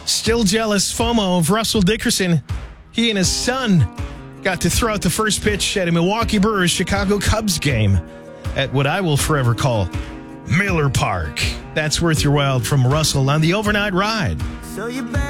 Still jealous FOMO of Russell Dickerson. He and his son got to throw out the first pitch at a Milwaukee Brewers Chicago Cubs game at what I will forever call Miller Park. That's worth your while from Russell on the overnight ride.